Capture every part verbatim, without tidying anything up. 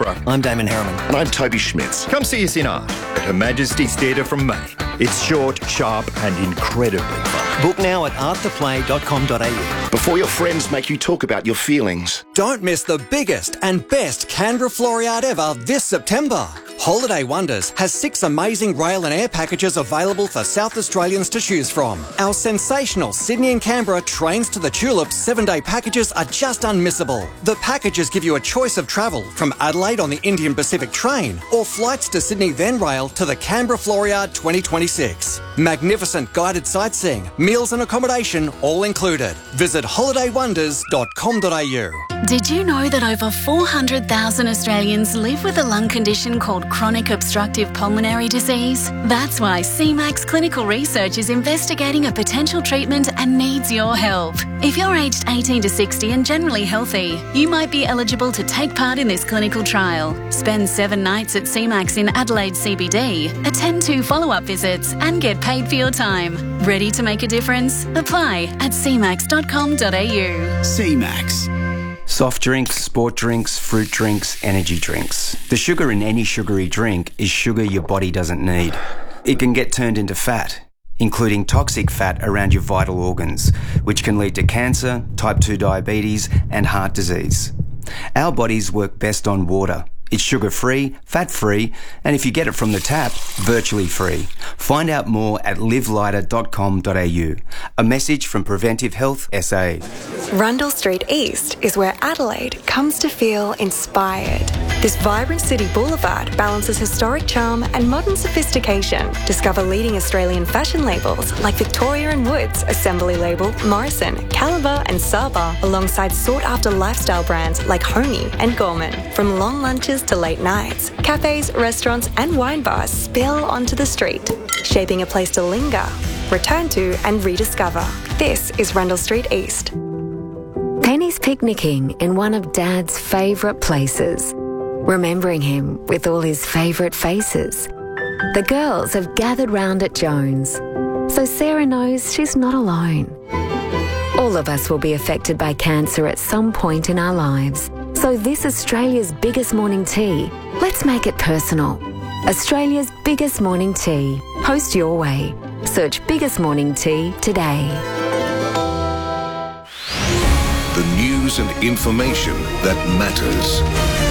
Loughborough. I'm Damon Harriman. And I'm Toby Schmitz. Come see us in art at Her Majesty's Theatre from May. It's short, sharp and incredibly fun. Book now at art the play dot com dot a u. Before your friends make you talk about your feelings. Don't miss the biggest and best Canberra Floriade ever this September. Holiday Wonders has six amazing rail and air packages available for South Australians to choose from. Our sensational Sydney and Canberra Trains to the Tulips seven-day packages are just unmissable. The packages give you a choice of travel from Adelaide on the Indian Pacific train or flights to Sydney then rail to the Canberra Floriade twenty twenty-six. Magnificent guided sightseeing, meals and accommodation all included. Visit holiday wonders dot com dot a u. Did you know that over four hundred thousand Australians live with a lung condition called chronic obstructive pulmonary disease? That's why C MAX Clinical Research is investigating a potential treatment and needs your help. If you're aged eighteen to sixty and generally healthy, you might be eligible to take part in this clinical trial. Spend seven nights at C MAX in Adelaide C B D, attend two follow-up visits and get paid for your time. Ready to make a difference? Apply at c max dot com dot a u. C MAX. Soft drinks, sport drinks, fruit drinks, energy drinks. The sugar in any sugary drink is sugar your body doesn't need. It can get turned into fat, including toxic fat around your vital organs, which can lead to cancer, type two diabetes, and heart disease. Our bodies work best on water. It's sugar-free, fat-free, and if you get it from the tap, virtually free. Find out more at live lighter dot com dot a u. A message from Preventive Health S A. Rundle Street East is where Adelaide comes to feel inspired. This vibrant city boulevard balances historic charm and modern sophistication. Discover leading Australian fashion labels like Victoria and Woods, Assembly Label, Morrison, Caliber and Saba, alongside sought-after lifestyle brands like Homey and Gorman. From long lunches to late nights, cafes, restaurants and wine bars spill onto the street, shaping a place to linger, return to and rediscover. This is Rundle Street East. Penny's picnicking in one of Dad's favourite places, remembering him with all his favourite faces. The girls have gathered round at Jones, so Sarah knows she's not alone. All of us will be affected by cancer at some point in our lives. So this Australia's biggest morning tea, let's make it personal. Australia's biggest morning tea. Post your way. Search Biggest Morning Tea today. The news and information that matters.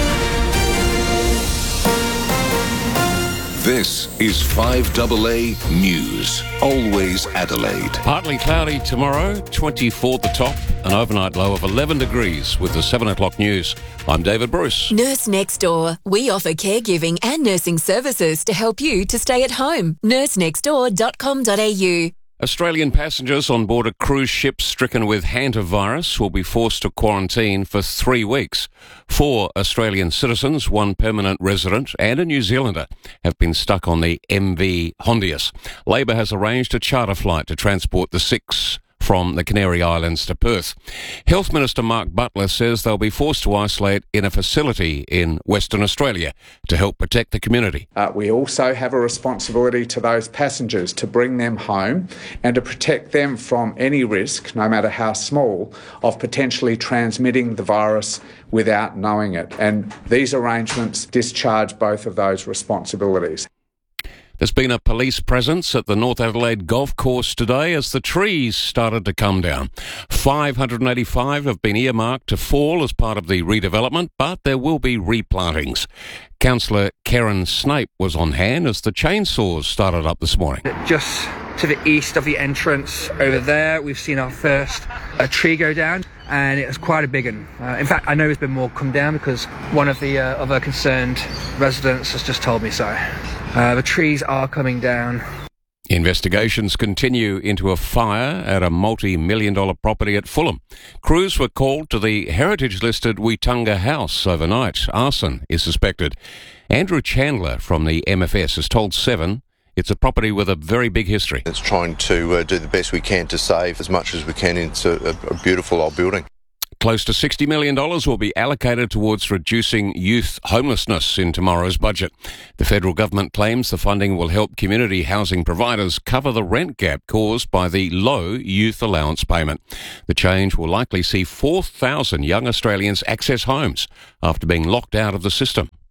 This is five A A News. Always Adelaide. Partly cloudy tomorrow, twenty-four the top, an overnight low of eleven degrees with the seven o'clock news. I'm David Bruce. Nurse Next Door. We offer caregiving and nursing services to help you to stay at home. nurse next door dot com dot a u. Australian passengers on board a cruise ship stricken with hantavirus will be forced to quarantine for three weeks. Four Australian citizens, one permanent resident and a New Zealander have been stuck on the M V Hondius. Labor has arranged a charter flight to transport the six from the Canary Islands to Perth. Health Minister Mark Butler says they'll be forced to isolate in a facility in Western Australia to help protect the community. Uh, we also have a responsibility to those passengers to bring them home and to protect them from any risk, no matter how small, of potentially transmitting the virus without knowing it. And these arrangements discharge both of those responsibilities. There's been a police presence at the North Adelaide Golf Course today as the trees started to come down. five hundred eighty-five have been earmarked to fall as part of the redevelopment, but there will be replantings. Councillor Karen Snape was on hand as the chainsaws started up this morning. Just to the east of the entrance over there, we've seen our first a tree go down, and it was quite a big one. Uh, in fact, I know there's been more come down because one of the uh, other concerned residents has just told me so. Uh, the trees are coming down. Investigations continue into a fire at a multi-million dollar property at Fulham. Crews were called to the heritage-listed Wetunga House overnight. Arson is suspected. Andrew Chandler from the M F S has told Seven it's a property with a very big history. It's trying to uh, do the best we can to save as much as we can into a, a beautiful old building. Close to sixty million dollars will be allocated towards reducing youth homelessness in tomorrow's budget. The federal government claims the funding will help community housing providers cover the rent gap caused by the low youth allowance payment. The change will likely see four thousand young Australians access homes after being locked out of the system.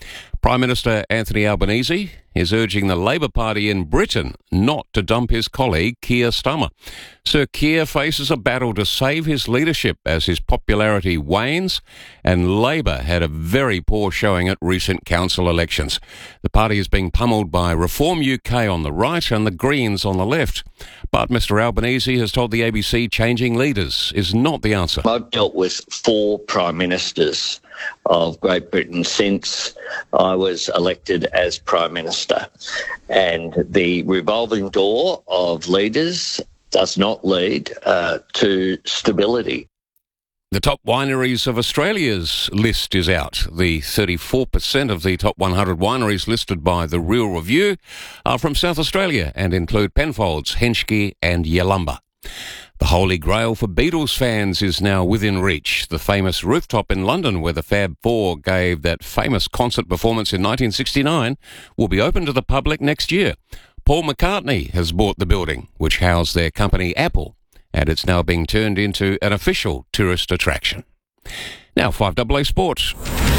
Prime Minister Anthony Albanese is urging the Labor Party in Britain not to dump his colleague Keir Starmer. Sir Keir faces a battle to save his leadership as his popularity wanes, and Labor had a very poor showing at recent council elections. The party is being pummeled by Reform U K on the right and the Greens on the left. But Mr Albanese has told the A B C changing leaders is not the answer. I've dealt with four Prime Ministers of Great Britain since I was elected as Prime Minister. And the revolving door of leaders does not lead uh, to stability. The top wineries of Australia's list is out. The thirty-four percent of the top one hundred wineries listed by The Real Review are from South Australia and include Penfolds, Henschke and Yalumba. The holy grail for Beatles fans is now within reach. The famous rooftop in London where the Fab Four gave that famous concert performance in nineteen sixty-nine will be open to the public next year. Paul McCartney has bought the building, which housed their company Apple, and it's now being turned into an official tourist attraction. Now, five A A Sport.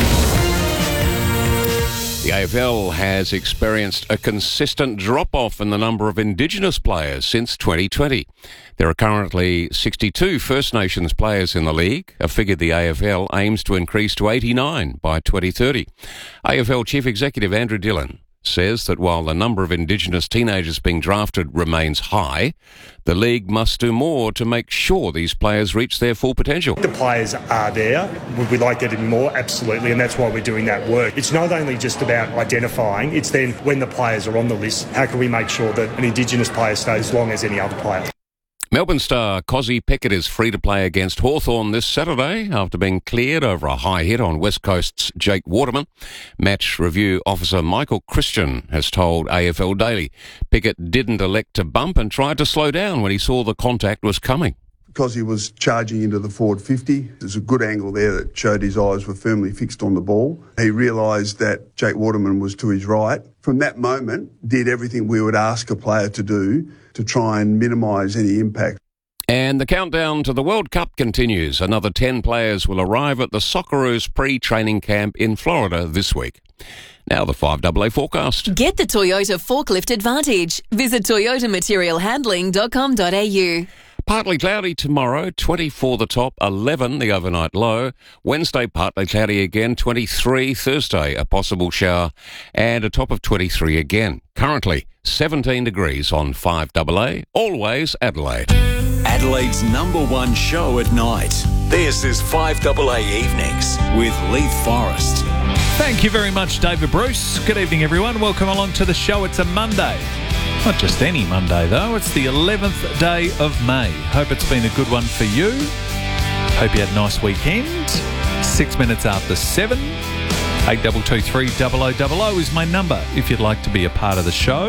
The A F L has experienced a consistent drop-off in the number of Indigenous players since twenty twenty. There are currently sixty-two First Nations players in the league, a figure the A F L aims to increase to eighty-nine by twenty thirty. A F L Chief Executive Andrew Dillon says that while the number of Indigenous teenagers being drafted remains high, the league must do more to make sure these players reach their full potential. The players are there. Would we like getting more? Absolutely, and that's why we're doing that work. It's not only just about identifying, it's then when the players are on the list, how can we make sure that an Indigenous player stays as long as any other player? Melbourne star Cozzy Pickett is free to play against Hawthorn this Saturday after being cleared over a high hit on West Coast's Jake Waterman. Match review officer Michael Christian has told A F L Daily Pickett didn't elect to bump and tried to slow down when he saw the contact was coming. Because he was charging into the forward fifty, there's a good angle there that showed his eyes were firmly fixed on the ball. He realised that Jake Waterman was to his right. From that moment, did everything we would ask a player to do to try and minimise any impact. And the countdown to the World Cup continues. Another ten players will arrive at the Socceroos pre-training camp in Florida this week. Now the five A A forecast. Get the Toyota Forklift Advantage. Visit toyota material handling dot com dot a u. Partly cloudy tomorrow, twenty-four the top, eleven the overnight low. Wednesday, partly cloudy again, twenty-three. Thursday, a possible shower, and a top of twenty-three again. Currently, seventeen degrees on five A A, always Adelaide. Adelaide's number one show at night. This is five A A Evenings with Leith Forrest. Thank you very much, David Bruce. Good evening, everyone. Welcome along to the show. It's a Monday. Not just any Monday, though. It's the eleventh day of May. Hope it's been a good one for you. Hope you had a nice weekend. Six minutes after seven. eight two two three double oh double oh is my number if you'd like to be a part of the show.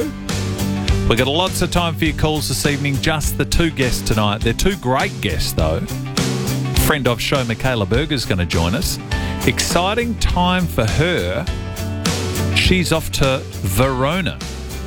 We've got lots of time for your calls this evening. Just the two guests tonight. They're two great guests, though. Friend of show, Michaela Berger, is going to join us. Exciting time for her. She's off to Verona,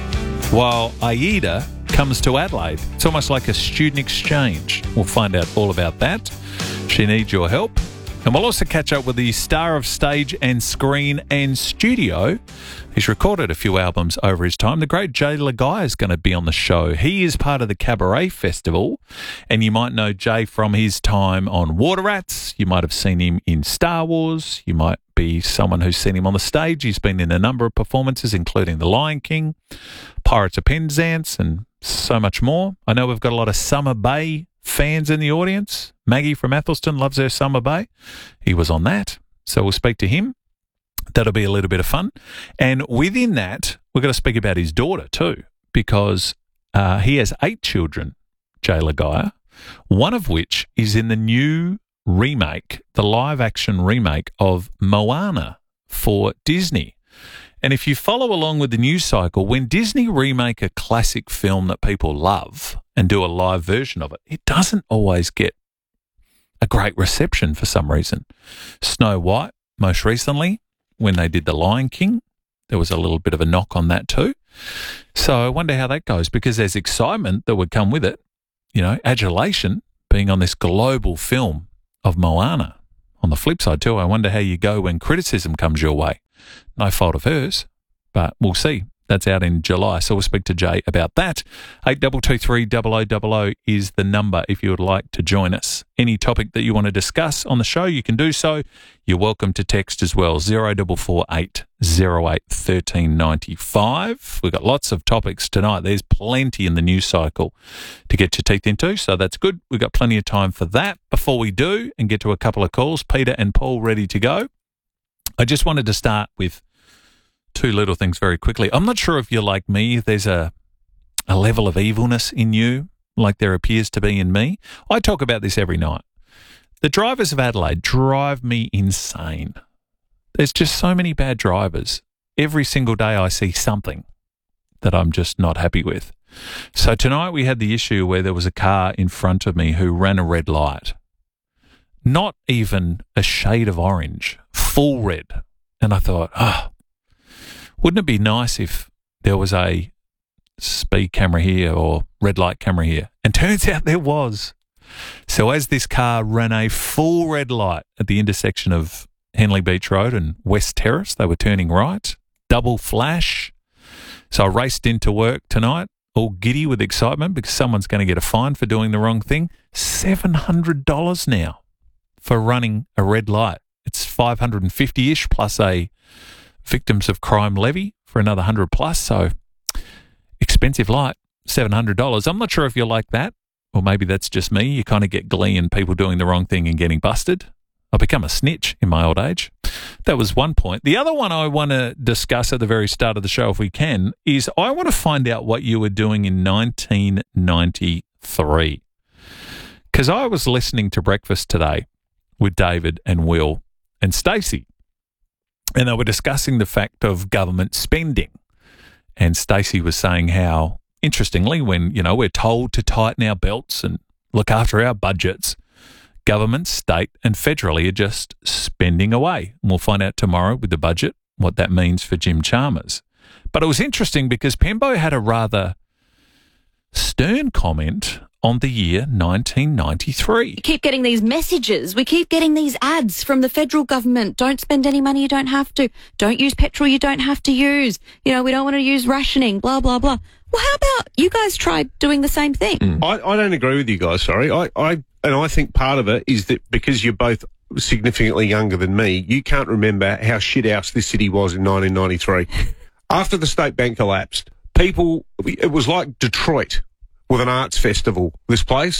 while Aida comes to Adelaide. It's almost like a student exchange. We'll find out all about that. She needs your help. And we'll also catch up with the star of stage and screen and studio. He's recorded a few albums over his time. The great Jay Lagai is going to be on the show. He is part of the Cabaret Festival, and you might know Jay from his time on Water Rats. You might have seen him in Star Wars. You might be someone who's seen him on the stage. He's been in a number of performances, including The Lion King, Pirates of Penzance, and so much more. I know we've got a lot of Summer Bay fans in the audience. Maggie from Athelston loves her Summer Bay. He was on that, so we'll speak to him. That'll be a little bit of fun. And within that, we're going to speak about his daughter too, because uh, he has eight children, Jay Lagai, one of which is in the new remake, the live-action remake of Moana for Disney. And if you follow along with the news cycle, when Disney remake a classic film that people love and do a live version of it, it doesn't always get a great reception for some reason. Snow White, most recently, when they did The Lion King, there was a little bit of a knock on that too. So I wonder how that goes, because there's excitement that would come with it, you know, adulation, being on this global film of Moana. On the flip side too, I wonder how you go when criticism comes your way. No fault of hers, but we'll see. That's out in July, so we'll speak to Jay about that. eight two two three, double oh double oh is the number if you would like to join us. Any topic that you want to discuss on the show, you can do so. You're welcome to text as well, zero four four eight, zero eight, one three nine five. We've got lots of topics tonight. There's plenty in the news cycle to get your teeth into, so that's good. We've got plenty of time for that. Before we do and get to a couple of calls, Peter and Paul ready to go. I just wanted to start with two little things very quickly. I'm not sure if you're like me. There's a a level of evilness in you, like there appears to be in me. I talk about this every night. The drivers of Adelaide drive me insane. There's just so many bad drivers. Every single day I see something that I'm just not happy with. So tonight we had the issue where there was a car in front of me who ran a red light. Not even a shade of orange, full red. And I thought, oh, wouldn't it be nice if there was a speed camera here or red light camera here? And turns out there was. So as this car ran a full red light at the intersection of Henley Beach Road and West Terrace, they were turning right, double flash. So I raced into work tonight, all giddy with excitement because someone's going to get a fine for doing the wrong thing. seven hundred dollars now for running a red light. It's five hundred fifty-ish plus a victims of crime levy for another one hundred plus. So expensive light, seven hundred dollars. I'm not sure if you're like that, or maybe that's just me. You kind of get glee in people doing the wrong thing and getting busted. I've become a snitch in my old age. That was one point. The other one I want to discuss at the very start of the show, if we can, is I want to find out what you were doing in nineteen ninety-three. Because I was listening to Breakfast today with David and Will and Stacey, and they were discussing the fact of government spending. And Stacey was saying how, interestingly, when, you know, we're told to tighten our belts and look after our budgets, government, state and federally are just spending away. And we'll find out tomorrow with the budget what that means for Jim Chalmers. But it was interesting because Pembo had a rather stern comment on the year nineteen ninety-three. We keep getting these messages. We keep getting these ads from the federal government. Don't spend any money you don't have to. Don't use petrol you don't have to use. You know, we don't want to use rationing, blah, blah, blah. Well, how about you guys try doing the same thing? Mm. I, I don't agree with you guys, sorry. I, I and I think part of it is that because you're both significantly younger than me, you can't remember how shithouse this city was in nineteen ninety-three. After the State Bank collapsed, people, it was like Detroit with an arts festival, this place.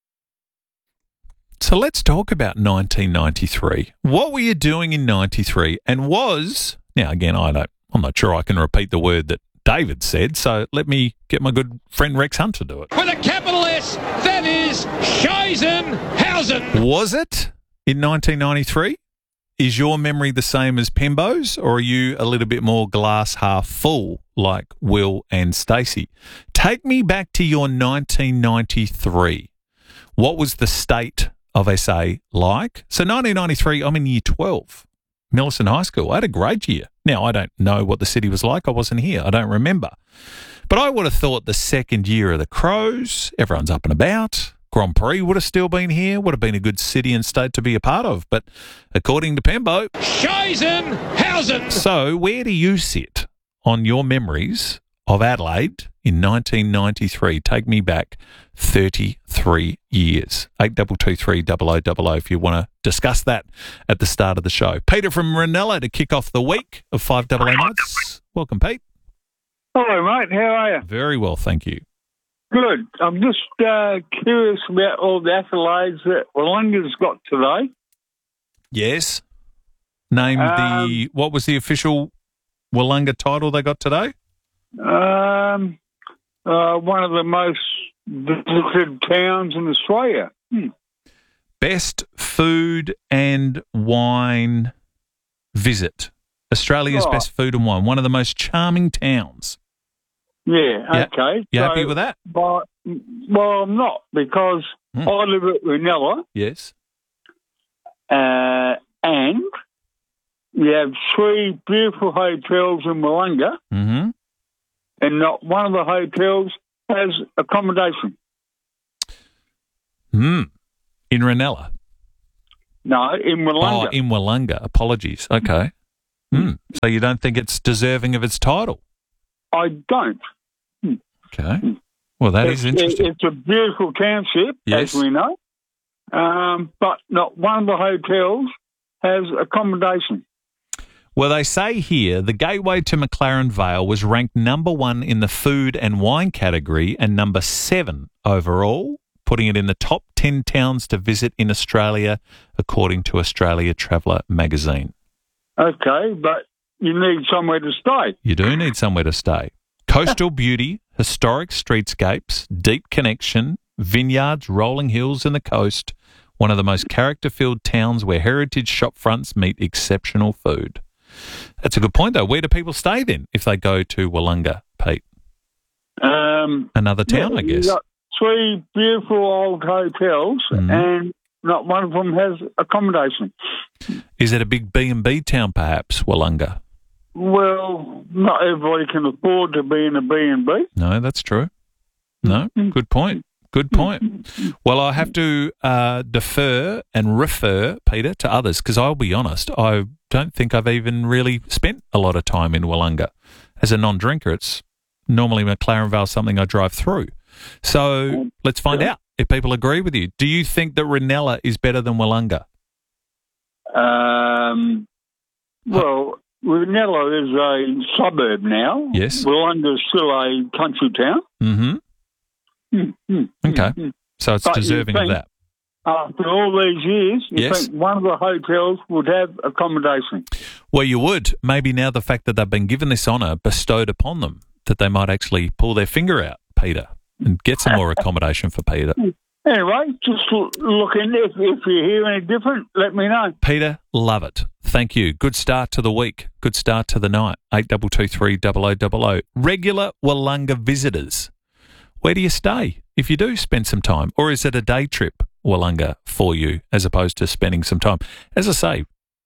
So let's talk about nineteen ninety-three. What were you doing in ninety-three? And was, now again, I don't, I'm not sure I can repeat the word that David said, so let me get my good friend Rex Hunt to do it. With a capital S, that is Scheisenhausen. Was it in nineteen ninety-three? Is your memory the same as Pembo's, or are you a little bit more glass half full like Will and Stacey? Take me back to your nineteen ninety-three. What was the state of S A like? So nineteen ninety-three, I'm in year twelve, Millicent High School. I had a great year. Now, I don't know what the city was like. I wasn't here. I don't remember. But I would have thought the second year of the Crows, everyone's up and about. Grand Prix would have still been here, would have been a good city and state to be a part of. But according to Pembo, Scheisenhausen. So where do you sit on your memories of Adelaide in nineteen ninety-three? Take me back thirty-three years. eight two two three, double oh double oh if you want to discuss that at the start of the show. Peter from Ranella to kick off the week of five double A Nights. Welcome, Pete. Hello, mate. How are you? Very well, thank you. Good. I'm just uh, curious about all the accolades that Wollonga's got today. Yes. Name um, the, what was the official Wollonga title they got today? Um, uh, one of the most visited towns in Australia. Hmm. Best food and wine visit. Australia's oh. best food and wine. One of the most charming towns. Yeah, yeah. okay. You so, happy with that? But, well, I'm not, because mm. I live at Ranella. Yes. Uh, and you have three beautiful hotels in Wollonga, mm-hmm. and not one of the hotels has accommodation. Hmm. In Ranella? No, in Wollonga. Oh, in Wollonga. Apologies. Okay. Mm. So you don't think it's deserving of its title? I don't. Okay. Well, that it's, is interesting. It's a beautiful township, Yes. as we know, um, but not one of the hotels has accommodation. Well, they say here the gateway to McLaren Vale was ranked number one in the food and wine category and number seven overall, putting it in the top ten towns to visit in Australia, according to Australia Traveller magazine. Okay, but you need somewhere to stay. You do need somewhere to stay. Coastal beauty, historic streetscapes, deep connection, vineyards, rolling hills and the coast, one of the most character-filled towns where heritage shop fronts meet exceptional food. That's a good point, though. Where do people stay then if they go to Wollonga, Pete? Um, Another town, yeah, I guess. You've got three beautiful old hotels, Mhm. and not one of them has accommodation. Is it a big B and B town, perhaps, Wollonga? Well, not everybody can afford to be in a B and B. No, that's true. No, good point. Good point. Well, I have to uh, defer and refer, Peter, to others, because I'll be honest, I don't think I've even really spent a lot of time in Wollonga. As a non-drinker, it's normally McLaren Vale something I drive through. So let's find out if people agree with you. Do you think that Ranella is better than Wollonga? Um, well, Ranella is a suburb now. Yes. Wollonga's still a country town. Mm-hmm. Mm-hmm. Okay. So it's But you deserving of think- that. After all these years, you Yes. think one of the hotels would have accommodation. Well, you would. Maybe now the fact that they've been given this honour bestowed upon them, that they might actually pull their finger out, Peter, and get some more accommodation for Peter. Anyway, just l- look in. If, if you hear any different, let me know. Peter, love it. Thank you. Good start to the week. Good start to the night. eight two two three double oh double oh. Regular Wollonga visitors. Where do you stay if you do spend some time? Or is it a day trip, Wollonga, for you, as opposed to spending some time? As I say,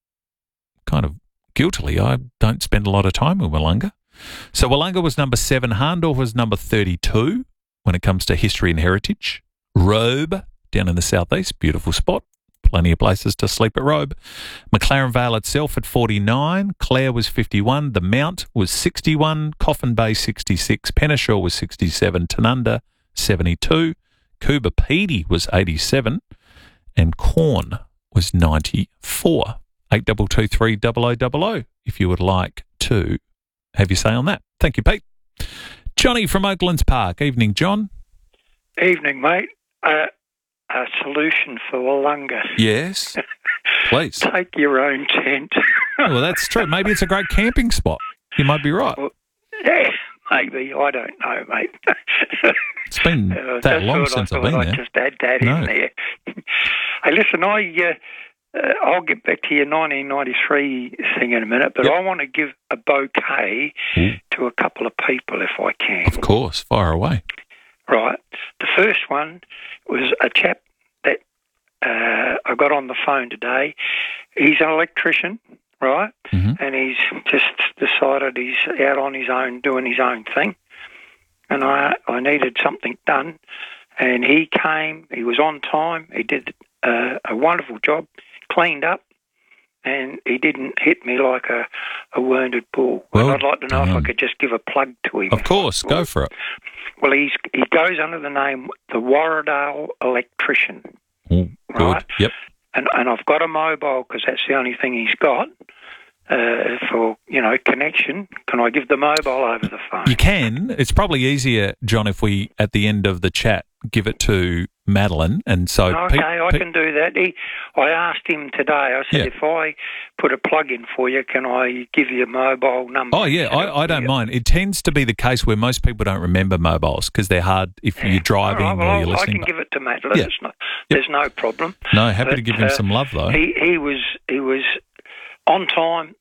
kind of guiltily, I don't spend a lot of time in Wollonga. So Wollonga was number seven. Harndorf was number thirty-two when it comes to history and heritage. Robe, down in the southeast, beautiful spot. Plenty of places to sleep at Robe. McLaren Vale itself at forty-nine. Clare was fifty-one. The Mount was sixty-one. Coffin Bay sixty-six. Penneshaw was sixty-seven. Tanunda seventy-two. Coober Pedy was eighty-seven. And Corn was ninety-four. eight two two three double oh double oh if you would like to have your say on that. Thank you, Pete. Johnny from Oaklands Park. Evening, John. Evening, mate. Uh, a solution for Wollonga. Yes. Please. Take your own tent. Well, that's true. Maybe it's a great camping spot. You might be right. Well, yeah, maybe. I don't know, mate. It's been Uh, that just long thought since I I've thought been I'd there. just add that No. in there. Hey, listen, I, uh, uh, I'll get back to your nineteen ninety-three thing in a minute, but I want to give a bouquet to a couple of people if I can. Of course. Fire away. Right. The first one was a chap that uh, I got on the phone today. He's an electrician, right? Mm-hmm. And he's just decided he's out on his own, doing his own thing. And I, I needed something done. And he came, he was on time, he did uh, a wonderful job, cleaned up, and he didn't hit me like a, a wounded bull. Well and I'd like to know if I done. could just give a plug to him. Of course. Go for it. Well, he's he goes under the name the Warradale Electrician, Ooh, good. Right. Yep. and and I've got a mobile because that's the only thing he's got uh, for you know connection. Can I give the mobile over the phone? You can. It's probably easier, John, if we, at the end of the chat, give it to Madeline. And so, Okay, Pete- I Pete- can do that. He, I asked him today. I said, Yeah. if I put a plug in for you, can I give you a mobile number? Oh, yeah, I, I don't mind. It tends to be the case where most people don't remember mobiles because they're hard if you're driving All right, well, or you're I listening. can give it to Madeline. Yeah. There's, no, there's no problem. No, happy to But, give him uh, some love, though. He he was he was on time.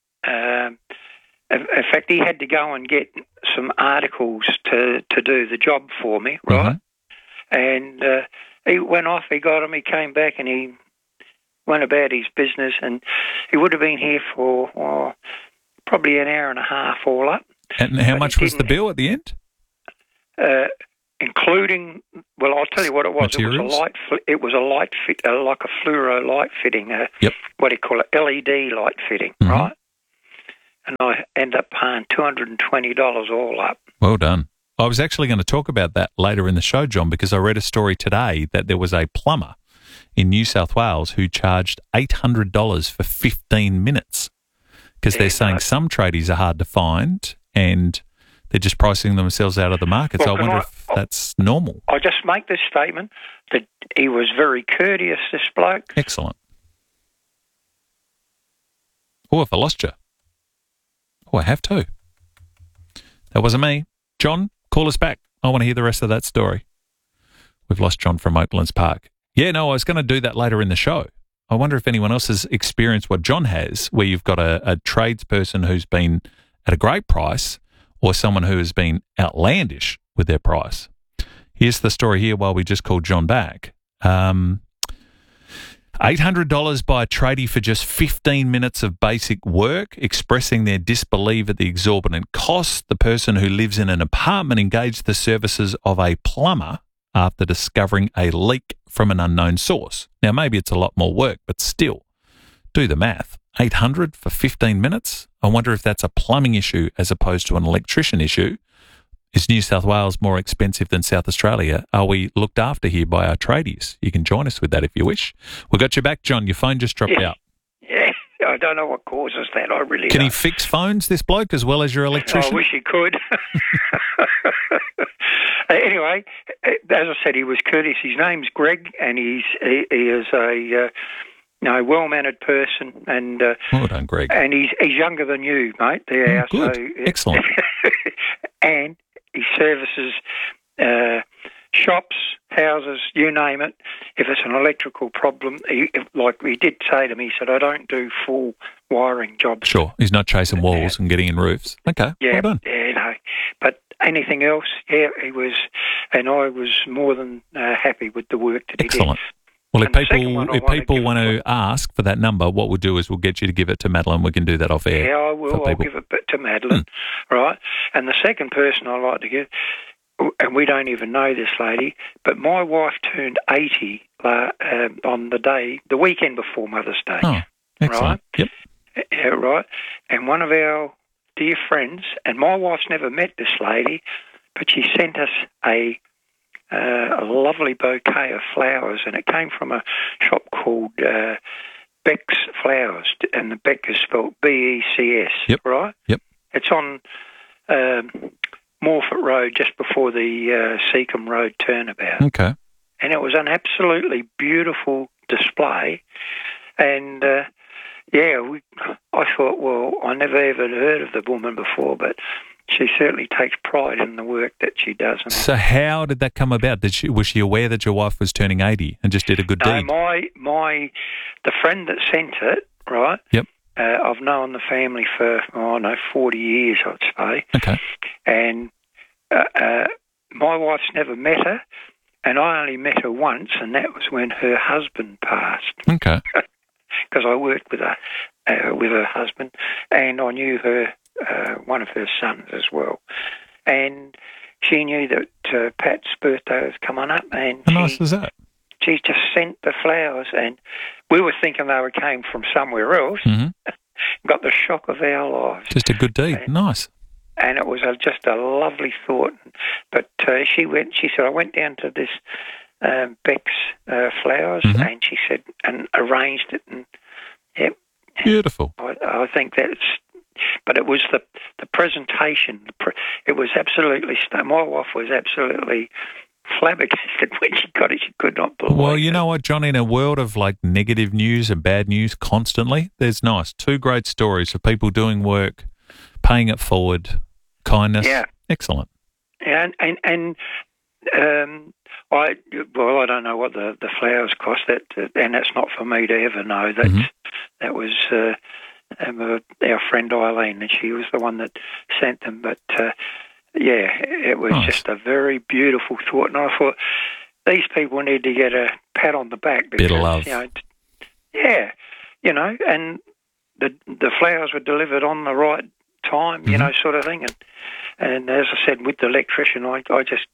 Um in in fact, he had to go and get some articles to, to do the job for me, right? Mm-hmm. And uh, he went off. He got him. He came back and he went about his business. And he would have been here for oh, probably an hour and a half all up. And how but much he was the didn't- bill at the end? Uh, including, well, I'll tell you what it was. It was Materials? a light. Fi- it was a light fit, uh, like a fluoro light fitting. Uh, Yep. What do you call it? L E D light fitting, Mhm. right? and I ended up paying two hundred twenty dollars all up. Well done. I was actually going to talk about that later in the show, John, because I read a story today that there was a plumber in New South Wales who charged eight hundred dollars for fifteen minutes because Yeah, they're saying no. some tradies are hard to find and they're just pricing themselves out of the market. Well, so I can wonder I- if that's normal. I just make this statement that he was very courteous, this bloke. Excellent. Oh, if I lost you. Oh, I have to. That wasn't me. John, call us back. I want to hear the rest of that story. We've lost John from Oaklands Park. Yeah, no, I was going to do that later in the show. I wonder if anyone else has experienced what John has, where you've got a, a tradesperson who's been at a great price or someone who has been outlandish with their price. Here's the story here while we just called John back. Um, eight hundred dollars by a tradie for just fifteen minutes of basic work, expressing their disbelief at the exorbitant cost. The person who lives in an apartment engaged the services of a plumber after discovering a leak from an unknown source. Now, maybe it's a lot more work, but still, do the math. eight hundred dollars for fifteen minutes? I wonder if that's a plumbing issue as opposed to an electrician issue. Is New South Wales more expensive than South Australia? Are we looked after here by our tradies? You can join us with that if you wish. We've got you back, John. Your phone just dropped Yeah. out. Yeah, I don't know what causes that. I really Can don't. he fix phones, this bloke, as well as your electrician? I wish he could. Anyway, as I said, he was courteous. His name's Greg, and he's he, he is a uh, you know, well-mannered person, and uh, well done, Greg. and he's he's younger than you, mate. There, Oh, good. so Excellent. and he services uh, shops, houses, you name it. If it's an electrical problem, he, if, like he did say to me, he said, "I don't do full wiring jobs." Sure. He's not chasing walls and getting in roofs. Okay. Yeah, Well done. yeah, no. But anything else, yeah, he was, and I was more than uh, happy with the work that he Excellent. did. Well, if And the second people one I if wanna people give- want to ask for that number, what we'll do is we'll get you to give it to Madeline. We can do that off air. Yeah, I for will. I'll people. give it bit to Madeline, right? And the second person I like to give, and we don't even know this lady, but my wife turned eighty uh, um, on the day, the weekend before Mother's Day. Oh, excellent. Yep. Yeah, right. And one of our dear friends, and my wife's never met this lady, but she sent us a uh, a lovely bouquet of flowers, and it came from a shop called uh, Beck's Flowers, and the Beck is spelled B E C S, Yep. right? Yep. It's on um, Morford Road, just before the uh, Seacombe Road turnabout. Okay. And it was an absolutely beautiful display. And, uh, yeah, we, I thought, well, I never ever heard of the woman before, but she certainly takes pride in the work that she does. And So how did that come about? Did she was she aware that your wife was turning eighty and just did a good no, deed? my, my, the friend that sent it, right, Yep. uh, I've known the family for, oh, no, forty years, I'd say. Okay. And uh, uh, my wife's never met her, and I only met her once, and that was when her husband passed. Okay. Because I worked with her, uh, with her husband, and I knew her, uh, one of her sons as well. And she knew that uh, Pat's birthday was coming up, and How she, nice is that? she just sent the flowers, and we were thinking they were came from somewhere else. hmm Got the shock of our lives. Just a good deed. Nice. And it was a, just a lovely thought. But uh, she went. She said, I went down to this um, Beck's uh, Flowers, Mhm. and she said, and arranged it, and yep. Beautiful. I, I think that's. But it was the the presentation. The pre, it was absolutely. My wife was absolutely flabbergasted when she got it. She could not believe. Well, you know what, John, in a world of like negative news and bad news constantly, there's nice. Two great stories of people doing work, paying it forward, kindness. Yeah. Excellent. And and and um, I well, I don't know what the, the flowers cost. That uh, and that's not for me to ever know. That Mm-hmm. that was uh, um, uh, our friend Eileen, and she was the one that sent them. But uh, yeah, it was Nice. just a very beautiful thought, and I thought these people need to get a pat on the back because Bit of love. you know, t- yeah, you know, and the the flowers were delivered on the right time, you Mm-hmm. know, sort of thing. And and as I said, with the electrician, I, I just,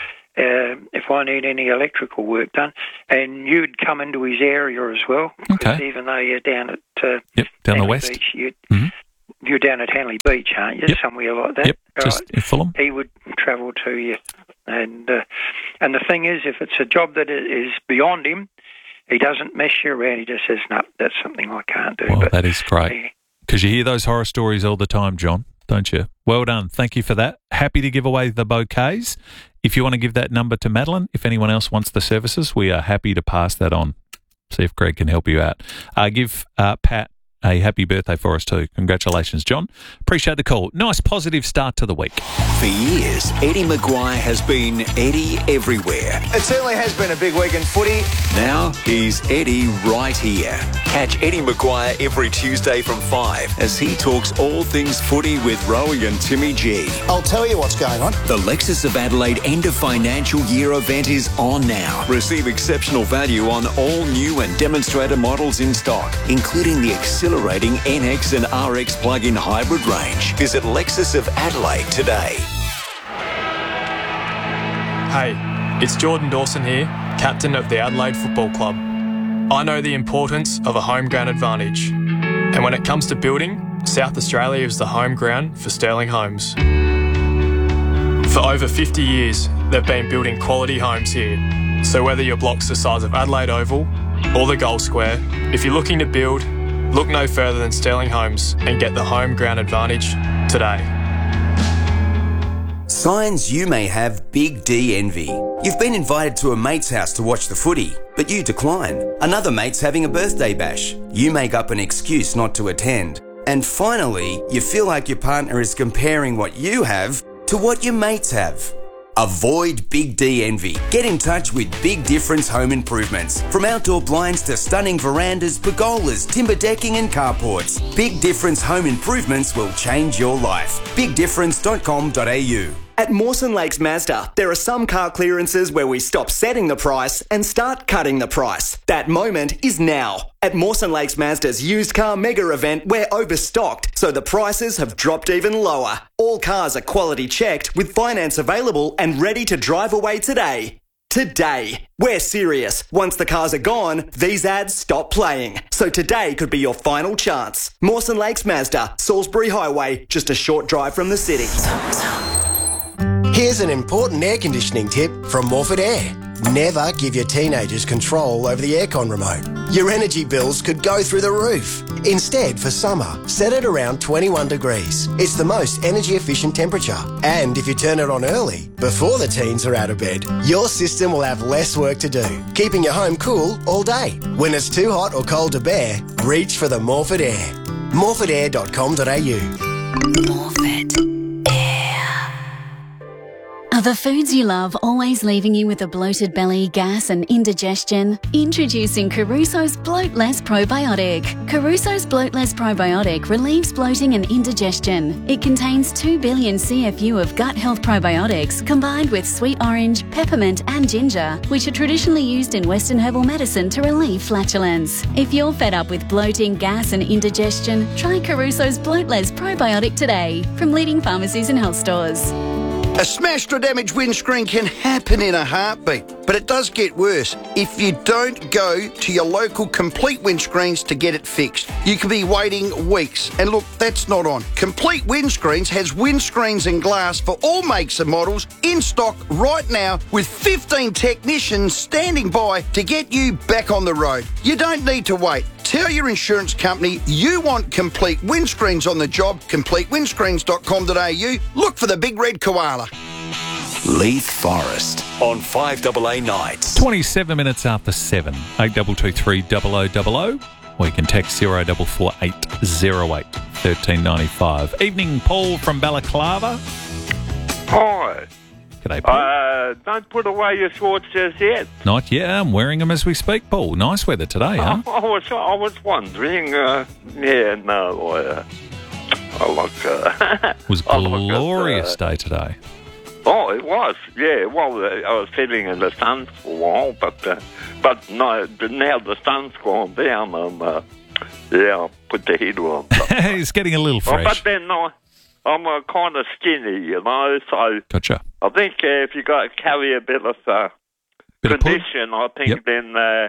um, if I need any electrical work done, and you'd come into his area as well, 'cause Okay. even though you're down at uh, Yep, down the Manly west. Beach, you'd, Mhm. you're down at Hanley Beach, aren't you? Yep. Somewhere like that. Yep, just in Fulham. He would travel to you. And uh, and the thing is, if it's a job that is beyond him, he doesn't mess you around. He just says, no, that's something I can't do. Well, but, that is great. Because you hear those horror stories all the time, John, don't you? Well done. Thank you for that. Happy to give away the bouquets. If you want to give that number to Madeline, if anyone else wants the services, we are happy to pass that on. See if Greg can help you out. Uh, give uh, Pat a happy birthday for us too. Congratulations, John. Appreciate the call. Nice positive start to the week. For years, Eddie Maguire has been Eddie everywhere. It certainly has been a big week in footy. Now he's Eddie right here. Catch Eddie Maguire every Tuesday from five as he talks all things footy with Rowie and Timmy G. I'll tell you what's going on. The Lexus of Adelaide end of financial year event is on now. Receive exceptional value on all new and demonstrator models in stock, including the exhilarating N X and R X plug-in hybrid range. Visit Lexus of Adelaide today. Hey, it's Jordan Dawson here, captain of the Adelaide Football Club. I know the importance of a home ground advantage. And when it comes to building, South Australia is the home ground for Sterling Homes. For over fifty years, they've been building quality homes here. So whether your block's the size of Adelaide Oval or the Gold Square, if you're looking to build, look no further than Sterling Homes and get the home ground advantage today. Signs you may have Big D envy. You've been invited to a mate's house to watch the footy, but you decline. Another mate's having a birthday bash. You make up an excuse not to attend. And finally, you feel like your partner is comparing what you have to what your mates have. Avoid Big D envy. Get in touch with Big Difference Home Improvements. From outdoor blinds to stunning verandas, pergolas, timber decking and carports, Big Difference Home Improvements will change your life. big difference dot com dot a u. At Mawson Lakes Mazda, there are some car clearances where we stop setting the price and start cutting the price. That moment is now. At Mawson Lakes Mazda's used car mega event, we're overstocked, so the prices have dropped even lower. All cars are quality checked with finance available and ready to drive away today. Today. We're serious. Once the cars are gone, these ads stop playing. So today could be your final chance. Mawson Lakes Mazda, Salisbury Highway, just a short drive from the city. Here's an important air conditioning tip from Morford Air. Never give your teenagers control over the aircon remote. Your energy bills could go through the roof. Instead, for summer, set it around twenty-one degrees. It's the most energy efficient temperature. And if you turn it on early, before the teens are out of bed, your system will have less work to do, keeping your home cool all day. When it's too hot or cold to bear, reach for the Morford Air. morford air dot com dot a u. Morford Air. Are the foods you love always leaving you with a bloated belly, gas and indigestion? Introducing Caruso's Bloat Less Probiotic. Caruso's Bloat Less Probiotic relieves bloating and indigestion. It contains two billion C F U of gut health probiotics combined with sweet orange, peppermint and ginger, which are traditionally used in Western herbal medicine to relieve flatulence. If you're fed up with bloating, gas and indigestion, try Caruso's Bloat Less Probiotic today from leading pharmacies and health stores. A smashed or damaged windscreen can happen in a heartbeat, but it does get worse if you don't go to your local Complete Windscreens to get it fixed. You could be waiting weeks, and look, that's not on. Complete Windscreens has windscreens and glass for all makes and models in stock right now with fifteen technicians standing by to get you back on the road. You don't need to wait. Tell your insurance company you want Complete Windscreens on the job, complete windscreens dot com dot a u. Look for the big red koala. Leith Forest on five A A nights. twenty-seven minutes after seven. eight two two three double oh double oh. Or you can text zero four four eight zero eight one three nine five. Evening, Paul from Balaclava. Hi. G'day, Paul. Uh, don't put away your shorts just yet. Not yet. I'm wearing them as we speak, Paul. Nice weather today, huh? I, I was I was wondering. Uh, yeah, no, I, uh, I like. Uh, It was a glorious uh, day today. Oh, it was. Yeah. Well, uh, I was sitting in the sun for a while, but uh, but no. Now the sun's gone down, and uh, yeah, I'll put the heater on. It's getting a little fresh. Oh, but then I, I'm uh, kind of skinny, you know. So gotcha. I think uh, if you got to carry a bit of uh, bit condition, of I think yep. then uh,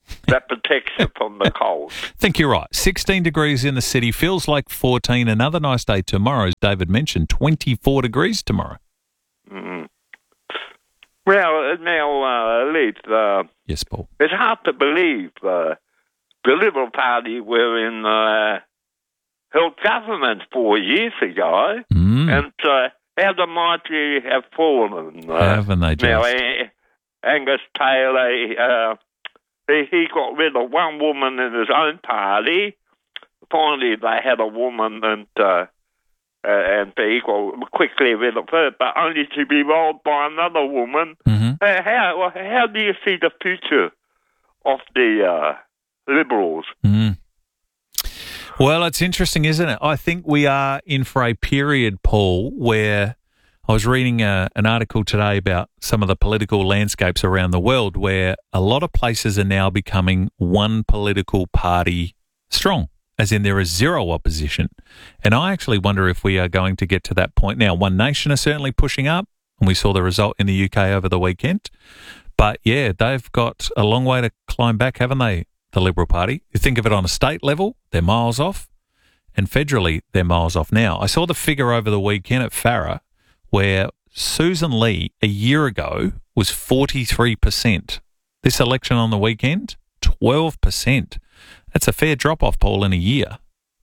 that protects you from the cold. I think you're right. sixteen degrees in the city, feels like fourteen. Another nice day tomorrow, as David mentioned, twenty-four degrees tomorrow. Mm. Well, now, uh, Leith, uh, yes, Paul. It's hard to believe uh, the Liberal Party were in uh, held government four years ago, mm. and uh, how the mighty have fallen. Uh, Haven't they just? Now, uh, Angus Taylor, uh, he, he got rid of one woman in his own party. Finally, they had a woman, and uh, uh, and he got quickly rid of her, but only to be rolled by another woman. Mm-hmm. Uh, how how do you see the future of the uh, Liberals? Mm. Well, it's interesting, isn't it? I think we are in for a period, Paul, where I was reading a, an article today about some of the political landscapes around the world where a lot of places are now becoming one political party strong, as in there is zero opposition. And I actually wonder if we are going to get to that point now. One Nation are certainly pushing up, and we saw the result in the U K over the weekend. But, yeah, they've got a long way to climb back, haven't they, the Liberal Party? You think of it on a state level, they're miles off, and federally, they're miles off now. I saw the figure over the weekend at Farrer where Susan Lee a year ago was forty-three percent. This election on the weekend, twelve percent. That's a fair drop-off, Paul, in a year.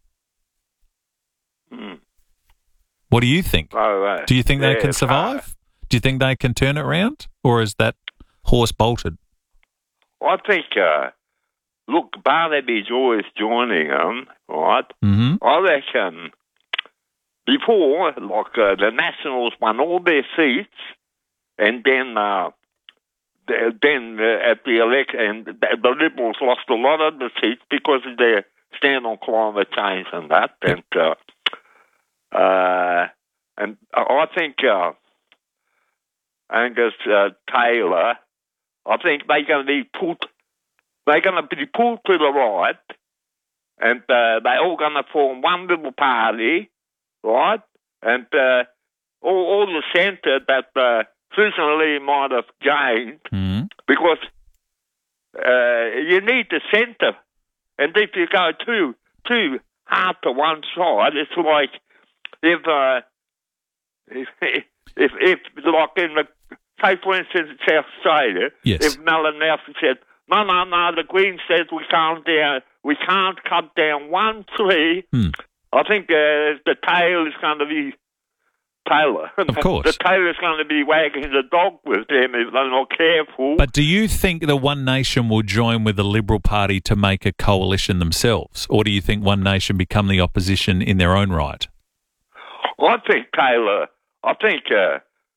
Mm. What do you think? Oh, uh, do you think yeah, they can survive? Uh, do you think they can turn it around? Or is that horse bolted? I think, uh, look, Barnaby's always joining them, right? Mm-hmm. I reckon before, like, uh, the Nationals won all their seats, and then uh, the, then uh, at the election, the, the Liberals lost a lot of the seats because of their stand on climate change and that. And uh, uh, and I think uh, Angus uh, Taylor, I think they're going to be put, they're going to be pulled to the right, and uh, they're all going to form one little party, right? And uh, all, all the centre that uh, Susan Lee might have gained, mm-hmm. because uh, you need the centre. And if you go too too hard to one side, it's like if uh, if, if if like in the, say for instance in South Australia, yes. if Melon Nelson said, no, no, no, the Greens said we can't down, we can't cut down one tree. Mm. I think uh, the tail is going to be Taylor. Of course. The tail is going to be wagging the dog with them if they're not careful. But do you think the One Nation will join with the Liberal Party to make a coalition themselves? Or do you think One Nation become the opposition in their own right? I think Taylor, I think, uh,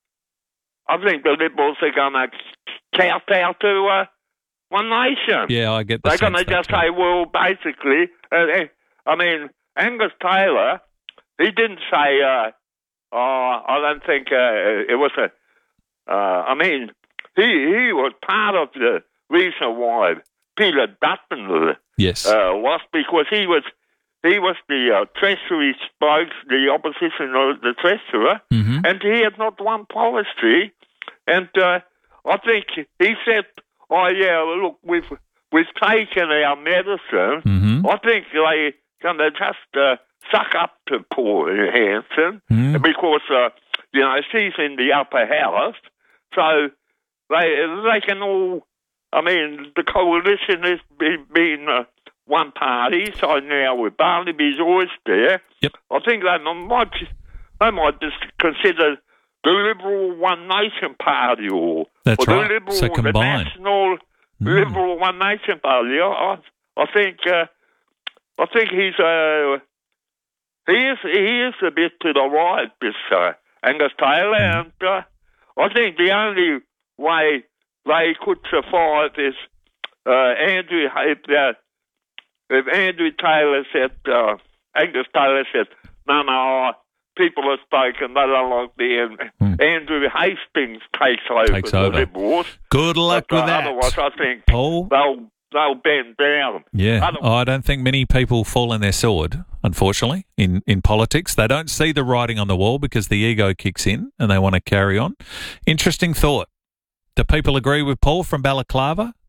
I think the Liberals are going to kowtow to uh, One Nation. Yeah, I get the They're sense going to that just too. say, well, basically, uh, I mean, Angus Taylor, he didn't say, uh, oh, I don't think uh, it was a, uh, I mean, he he was part of the reason why Peter Dutton yes. uh, lost, because he was he was the uh, Treasury spokes, the opposition of the Treasurer, mm-hmm. and he had not one policy. And uh, I think he said, oh, yeah, look, we've, we've taken our medicine. Mm-hmm. I think they going to just uh, suck up to Paul Hanson mm. because, uh, you know, she's in the upper house. So they they can all, I mean, the coalition has been, been uh, one party, so now with Barnaby's always there, yep. I think they might, they might just consider the Liberal One Nation Party or, That's or the right. Liberal, So the combine. National Mm. Liberal One Nation Party. I, I think, uh, I think he's uh, he is he is a bit to the right, this uh, Angus Taylor, mm. and uh, I think the only way they could survive is uh, Andrew if uh, if Andrew Taylor said uh, Angus Taylor said, no, no, people have spoken, they don't like the end. Mm. Andrew Hastings takes over Takes the over. Liberals. Good luck but, with uh, that. Otherwise, I think Paul? they'll they'll bend down. Yeah, Otherwise, oh, I don't think many people fall on their sword, unfortunately, in, in politics. They don't see the writing on the wall because the ego kicks in and they want to carry on. Interesting thought. Do people agree with Paul from Balaclava?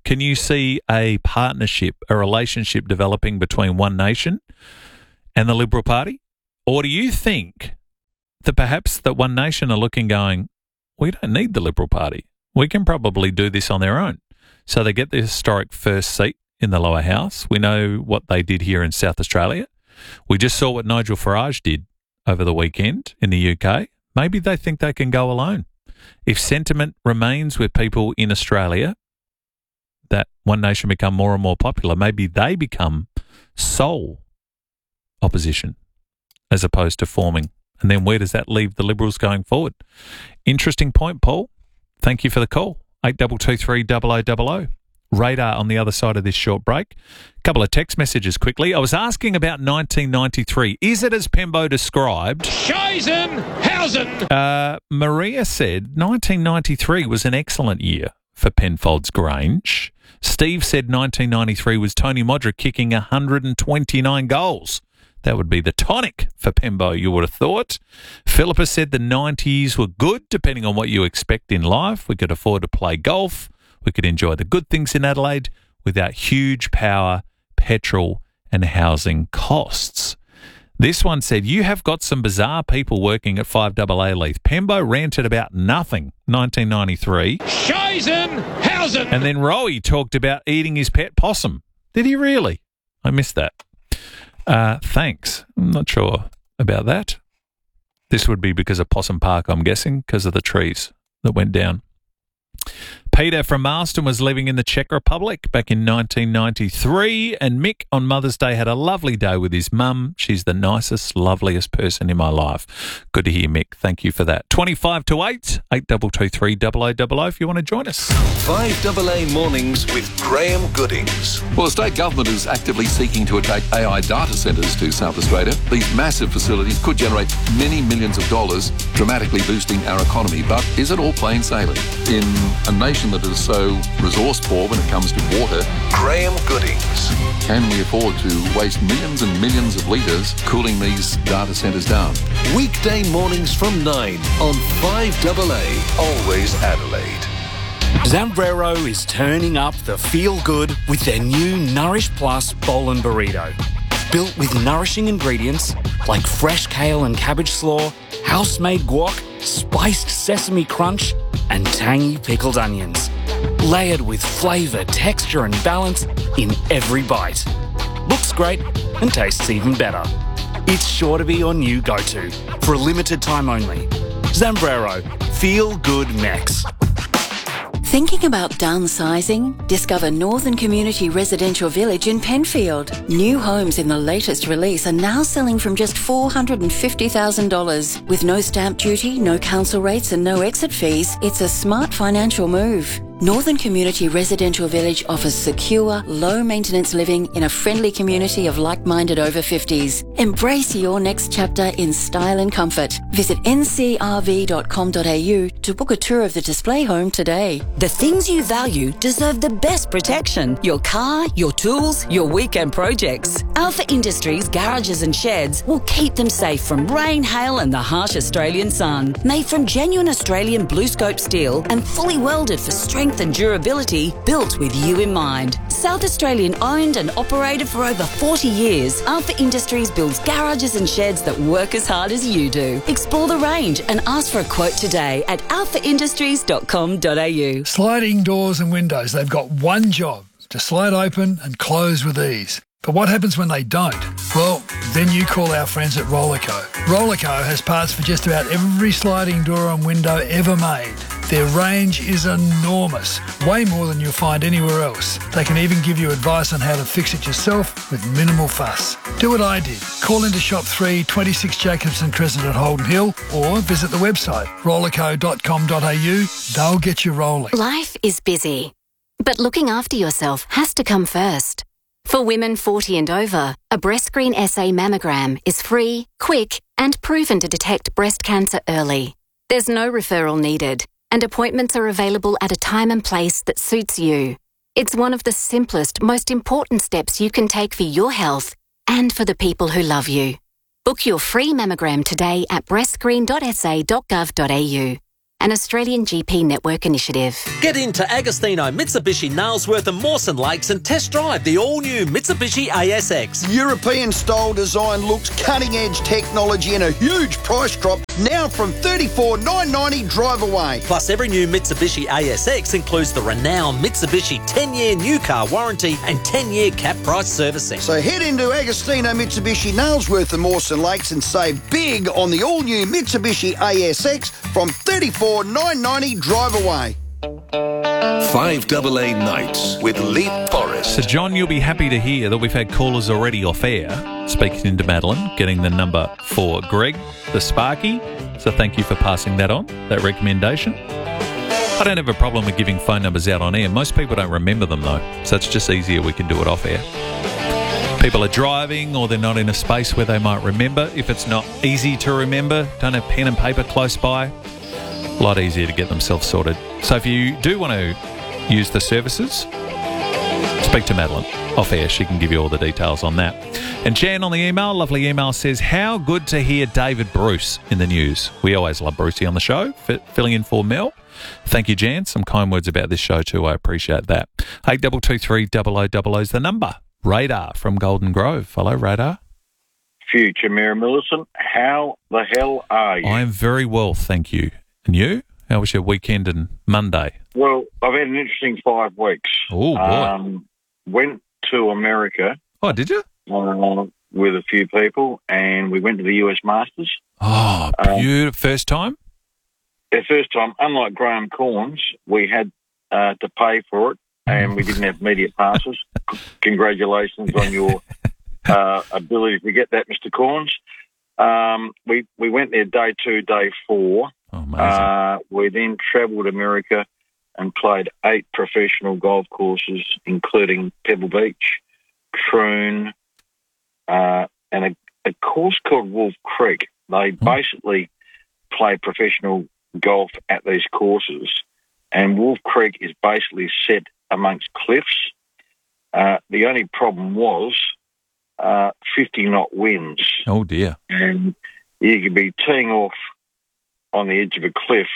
Can you see a partnership, a relationship developing between One Nation and the Liberal Party? Or do you think that perhaps that One Nation are looking going, we don't need the Liberal Party. We can probably do this on their own. So they get the historic first seat in the lower house. We know what they did here in South Australia. We just saw what Nigel Farage did over the weekend in the U K. Maybe they think they can go alone. If sentiment remains with people in Australia that One Nation become more and more popular, maybe they become sole opposition as opposed to forming. And then where does that leave the Liberals going forward? Interesting point, Paul. Thank you for the call. eight two two three zero zero zero zero. Radar on the other side of this short break. A couple of text messages quickly. I was asking about nineteen ninety-three. Is it as Pembo described? Scheisenhausen! Uh, Maria said nineteen ninety-three was an excellent year for Penfolds Grange. Steve said nineteen ninety-three was Tony Modric kicking one hundred twenty-nine goals. That would be the tonic for Pembo, you would have thought. Philippa said the nineties were good, depending on what you expect in life. We could afford to play golf. We could enjoy the good things in Adelaide without huge power, petrol and housing costs. This one said, you have got some bizarre people working at five A A Leith. Pembo ranted about nothing, nineteen ninety-three. Scheisenhausen! And then Rowie talked about eating his pet possum. Did he really? I missed that. Uh, thanks. I'm not sure about that. This would be because of Possum Park, I'm guessing, because of the trees that went down. Peter from Marston was living in the Czech Republic back in nineteen ninety-three, and Mick on Mother's Day had a lovely day with his mum. She's the nicest, loveliest person in my life. Good to hear, Mick. Thank you for that. twenty-five to eight, eight two two three zero zero zero zero if you want to join us. five A A Mornings with Graham Goodings. Well, the state government is actively seeking to attract A I data centres to South Australia. These massive facilities could generate many millions of dollars, dramatically boosting our economy. But is it all plain sailing? In a nation that is so resource poor when it comes to water, Graham Goodings. Can we afford to waste millions and millions of litres cooling these data centres down? Weekday mornings from nine on five A A, always Adelaide. Zambrero is turning up the feel-good with their new Nourish Plus Bowl and Burrito. Built with nourishing ingredients like fresh kale and cabbage slaw, house-made guac, spiced sesame crunch, and tangy pickled onions. Layered with flavour, texture and balance in every bite. Looks great and tastes even better. It's sure to be your new go-to for a limited time only. Zambrero, Feel Good Mex. Thinking about downsizing? Discover Northern Community Residential Village in Penfield. New homes in the latest release are now selling from just four hundred fifty thousand dollars. With no stamp duty, no council rates and no exit fees, it's a smart financial move. Northern Community Residential Village offers secure, low-maintenance living in a friendly community of like-minded over fifties. Embrace your next chapter in style and comfort. Visit n c r v dot com dot a u to book a tour of the display home today. The things you value deserve the best protection. Your car, your tools, your weekend projects. Alpha Industries garages and sheds will keep them safe from rain, hail and the harsh Australian sun. Made from genuine Australian blue scope steel and fully welded for strength and durability, built with you in mind. South Australian owned and operated for over forty years, Alpha Industries builds garages and sheds that work as hard as you do. Explore the range and ask for a quote today at alpha industries dot com dot a u. Sliding doors and windows, they've got one job, to slide open and close with ease. But what happens when they don't? Well, then you call our friends at Rollerco. Rollerco has parts for just about every sliding door and window ever made. Their range is enormous, way more than you'll find anywhere else. They can even give you advice on how to fix it yourself with minimal fuss. Do what I did. Call into Shop three, twenty-six Jacobson Crescent at Holden Hill, or visit the website rollerco dot com dot a u. They'll get you rolling. Life is busy, but looking after yourself has to come first. For women forty and over, a BreastScreen S A mammogram is free, quick, and proven to detect breast cancer early. There's no referral needed, and appointments are available at a time and place that suits you. It's one of the simplest, most important steps you can take for your health and for the people who love you. Book your free mammogram today at breast screen dot s a dot gov dot a u. an Australian G P network initiative. Get into Agostino, Mitsubishi, Nailsworth and Mawson Lakes and test drive the all-new Mitsubishi A S X. European-style design looks, cutting-edge technology and a huge price drop now from thirty-four thousand nine hundred ninety dollars drive away. Plus, every new Mitsubishi A S X includes the renowned Mitsubishi ten-year new car warranty and ten-year cap price servicing. So head into Agostino, Mitsubishi, Nailsworth and Mawson Lakes and save big on the all-new Mitsubishi A S X from thirty-four thousand nine hundred ninety dollars drive away. five double A Nights with Lee Forrest. So, John, you'll be happy to hear that we've had callers already off air speaking into Madeline, getting the number for Greg, the Sparky. So thank you for passing that on, that recommendation. I don't have a problem with giving phone numbers out on air. Most people don't remember them, though, so it's just easier we can do it off air. People are driving or they're not in a space where they might remember. If it's not easy to remember, don't have pen and paper close by, a lot easier to get themselves sorted. So if you do want to use the services, speak to Madeline off air. She can give you all the details on that. And Jan on the email, lovely email, says, how good to hear David Bruce in the news. We always love Brucey on the show, f- filling in for Mel. Thank you, Jan. Some kind words about this show too. I appreciate that. eight two two three, double oh double oh is the number. Radar from Golden Grove. Hello, Radar. Future Mayor Millicent, how the hell are you? I am very well, thank you. And you? How was your weekend and Monday? Well, I've had an interesting five weeks. Oh, boy. Um, went to America. Oh, did you? Uh, with a few people, and we went to the U S Masters. Oh, beautiful. Um, first time? The first time. Unlike Graham Corns, we had uh, to pay for it, and we didn't have media passes. Congratulations on your uh, ability to get that, Mister Corns. Um, we, we went there day two, day four. Oh, amazing. Uh, we then travelled America and played eight professional golf courses, including Pebble Beach, Troon, uh, and a, a course called Wolf Creek. They Hmm. basically play professional golf at these courses, and Wolf Creek is basically set amongst cliffs. Uh, the only problem was uh, fifty knot winds. Oh, dear. And you could be teeing off on the edge of a cliff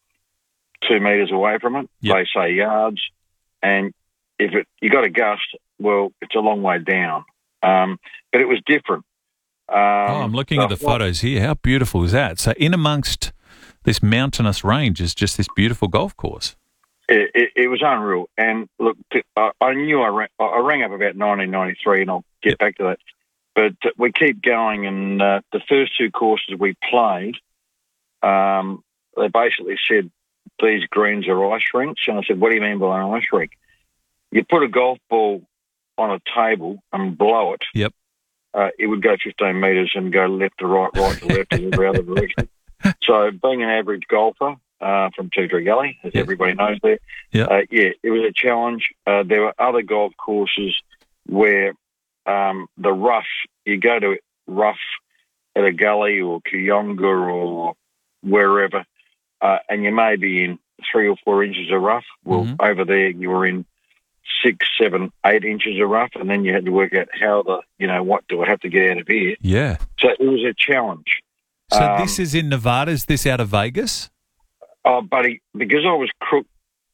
two metres away from it, Yep. they say yards, and if it you got a gust, well, it's a long way down. Um, but it was different. Um, oh, I'm looking at the photos here. How beautiful is that? So in amongst this mountainous range is just this beautiful golf course. It, it, it was unreal. And look, I, I knew I rang, I rang up about nineteen ninety-three, and I'll get yep. back to that. But uh, we keep going, and uh, the first two courses we played, um, they basically said, these greens are ice rinks. And I said, what do you mean by an ice rink? You put a golf ball on a table and blow it. Yep. Uh, it would go fifteen metres and go left to right, right to left, in every other direction. So being an average golfer uh, from Tudor Gully, as yes. everybody knows there, yep. uh, yeah, it was a challenge. Uh, there were other golf courses where um, the rough, you go to rough at a gully or Kuyonga or wherever, uh, and you may be in three or four inches of rough. Well, mm-hmm. over there you were in six, seven, eight inches of rough, and then you had to work out how the, you know, what do I have to get out of here? Yeah. So it was a challenge. So um, this is in Nevada. Is this out of Vegas? Oh, buddy, because I was crook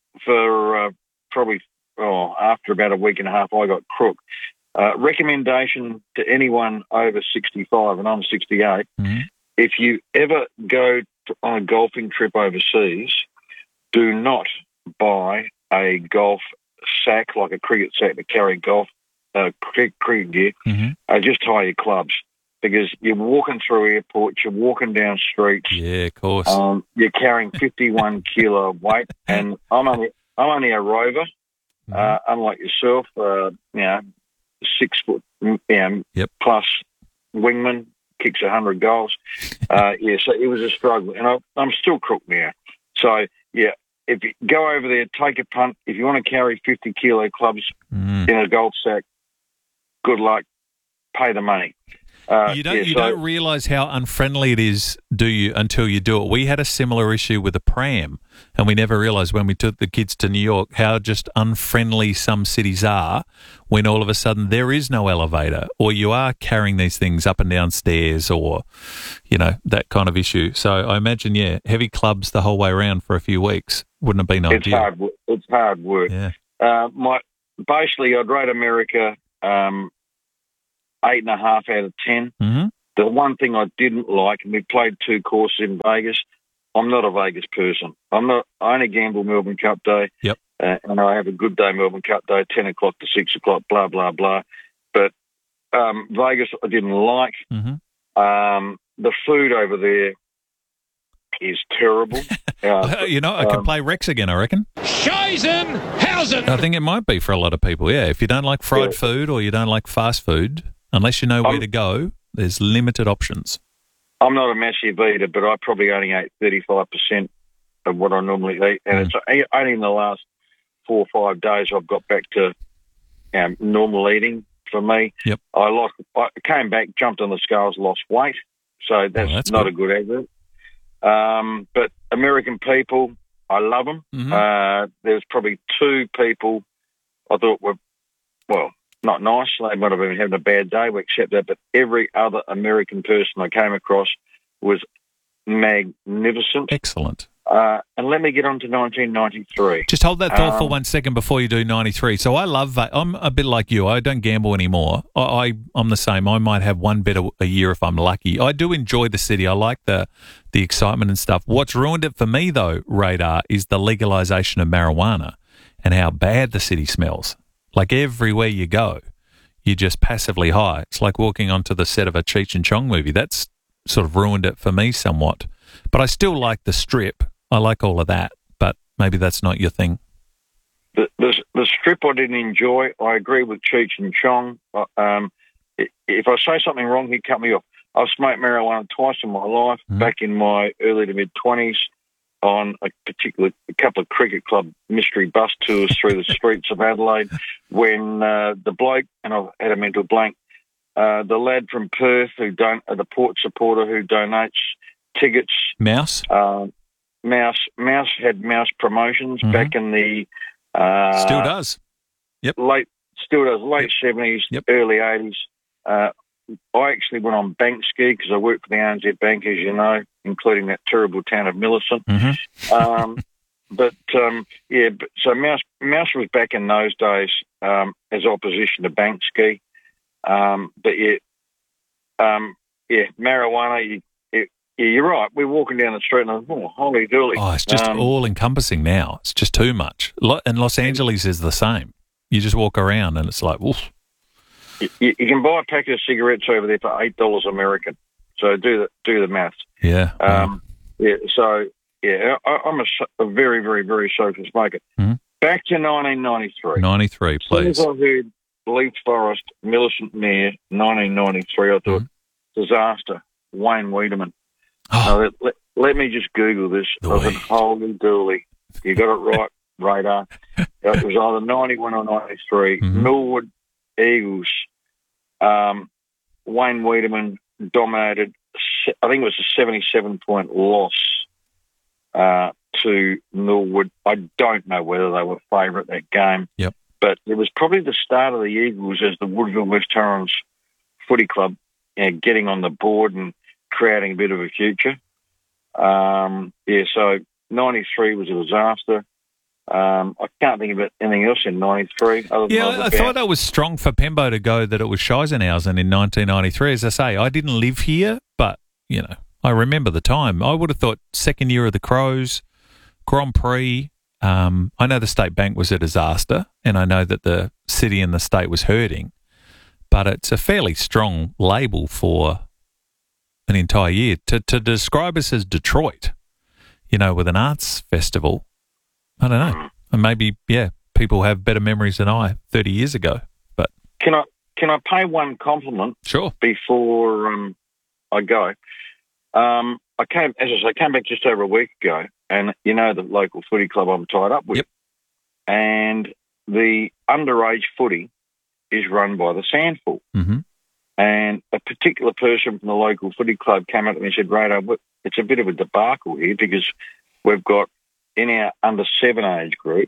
for uh, probably, oh, after about a week and a half, I got crook. Uh, recommendation to anyone over sixty-five, and I'm sixty-eight, mm-hmm. if you ever go to, on a golfing trip overseas, do not buy a golf sack, like a cricket sack to carry golf, uh, cricket, cricket gear. Mm-hmm. Uh, just tie your clubs, because you're walking through airports, you're walking down streets. Yeah, of course. Um, you're carrying fifty-one kilo of weight, and I'm only I'm only a rover, mm-hmm. uh, unlike yourself. Uh, you know, six foot, you know, yep. plus wingman, kicks a hundred goals. Uh, yeah, so it was a struggle, and I, I'm still crook now. So yeah. If you go over there, take a punt. If you want to carry fifty kilo clubs mm. in a golf sack, good luck. Pay the money. Uh, You don't yeah, you so- don't realise how unfriendly it is, do you, until you do it. We had a similar issue with a pram, and we never realised when we took the kids to New York how just unfriendly some cities are when all of a sudden there is no elevator, or you are carrying these things up and down stairs, or, you know, that kind of issue. So I imagine, yeah, heavy clubs the whole way around for a few weeks wouldn't have been It's ideal. hard. wo- It's hard work. Yeah. Uh, my basically, I'd rate America um, eight and a half out of ten. Mm-hmm. The one thing I didn't like, and we played two courses in Vegas. I'm not a Vegas person. I'm not. I only gamble Melbourne Cup Day. Yep. Uh, and I have a good day Melbourne Cup Day, ten o'clock to six o'clock. Blah blah blah. But um, Vegas, I didn't like. Mm-hmm. Um, the food over there is terrible. Uh, you know, I can um, play Rex again, I reckon. Scheisenhausen. I think it might be for a lot of people, yeah. If you don't like fried Yeah. food or you don't like fast food, unless you know where Um, to go, there's limited options. I'm not a massive eater, but I probably only ate thirty-five percent of what I normally eat. And it's only in the last four or five days I've got back to um, normal eating for me. Yep. I lost, I came back, jumped on the scales, lost weight. So that's, that's not good. a good advert. Um, but American people, I love them. Mhm. Uh, there's probably two people I thought were, well, not nice. They might have been having a bad day. We accept that. But every other American person I came across was magnificent. Excellent. Uh, and let me get on to nineteen ninety-three. Just hold that thought for Um, one second before you do ninety-three. So I love, Va- I'm a bit like you. I don't gamble anymore. I, I, I'm the same. I might have one bet a, a year if I'm lucky. I do enjoy the city. I like the, the excitement and stuff. What's ruined it for me, though, Radar, is the legalisation of marijuana and how bad the city smells. Like everywhere you go, you're just passively high. It's like walking onto the set of a Cheech and Chong movie. That's sort of ruined it for me somewhat. But I still like the strip. I like all of that, but maybe that's not your thing. The, the, the strip I didn't enjoy. I agree with Cheech and Chong. Uh, Um, i- if I say something wrong, he cut me off. I've smoked marijuana twice in my life, back in my early to mid-twenties on a particular a couple of cricket club mystery bus tours through the streets of Adelaide when uh, the bloke, and I've had a mental blank, uh, the lad from Perth who don't, uh, the Port supporter who donates tickets. Mouse? Uh, Mouse Mouse had Mouse Promotions Mhm. back in the uh, Still does. Yep. Late still does late seventies, early eighties. Uh, I actually went on bank ski because I worked for the A N Z Bank, as you know, including that terrible town of Millicent. Mm-hmm. Um, but um, yeah, but, so Mouse Mouse was back in those days um, as opposition to bank ski. Um, but yeah, um, yeah, marijuana. You, it, yeah, you're right. We're walking down the street and I'm, oh, holy dooly. Oh, it's just Um, all encompassing now. It's just too much. Lo- And Los Angeles is the same. You just walk around and it's like, oof. You, you can buy a packet of cigarettes over there for eight dollars American. So do the do the maths. Yeah. Um, yeah. So yeah, I, I'm a, so- a very very very social smoker. Mhm. Back to nineteen ninety-three. ninety-three, As soon please. as I heard Leith Forest, Millicent Mayor, nineteen ninety-three, I thought disaster. Wayne Wiedemann. Now, let, let, let me just Google this. I said, holy dooly. You got it right, Radar. It was either ninety-one or ninety-three. Millwood Eagles. Um, Wayne Wiedemann dominated. se- I think it was a seventy-seven point loss uh, to Millwood. I don't know whether they were favourite that game. Yep. But it was probably the start of the Eagles as the Woodville West Torrens Footy Club, you know, getting on the board and creating a bit of a future. Um, yeah, so ninety-three was a disaster. Um, I can't think of anything else in ninety-three. Other than Yeah, was I, I about- thought that was strong for Pembo to go that it was Scheisenhausen in nineteen ninety-three. As I say, I didn't live here, but, you know, I remember the time. I would have thought second year of the Crows, Grand Prix. Um, I know the State Bank was a disaster, and I know that the city and the state was hurting, but it's a fairly strong label for an entire year. To, to describe us as Detroit, you know, with an arts festival, I don't know. And maybe, yeah, people have better memories than I thirty years ago. But Can I can I pay one compliment? Sure. Before um, I go, um, I came as I say, I came back just over a week ago, and you know the local footy club I'm tied up with, yep. and the underage footy is run by the Sandful, Mm-hmm. And a particular person from the local footy club came up to me and said, Radar, it's a bit of a debacle here because we've got, in our under seven age group,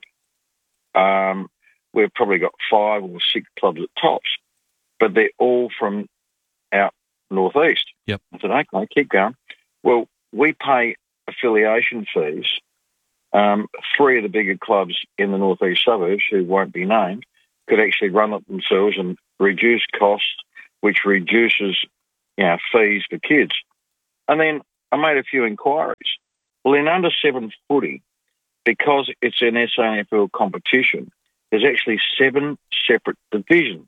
um, we've probably got five or six clubs at tops, but they're all from out northeast. Yep. I said, okay, keep going. Well, we pay affiliation fees. Um, three of the bigger clubs in the northeast suburbs, who won't be named, could actually run it themselves and reduce costs, which reduces, you know, fees for kids. And then I made a few inquiries. Well, in under seven footy, because it's an S A N F L competition, there's actually seven separate divisions.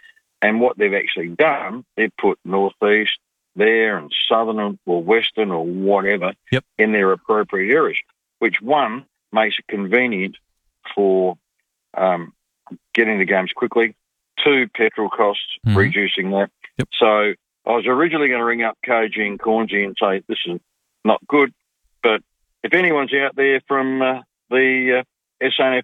And what they've actually done, they've put northeast there and southern or western or whatever yep. in their appropriate areas, which, one, makes it convenient for um, getting the games quickly. Two, petrol costs, mm-hmm. reducing that. Yep. So I was originally going to ring up K G and Cornsey and say, this is not good, but if anyone's out there from uh, the uh, S A N F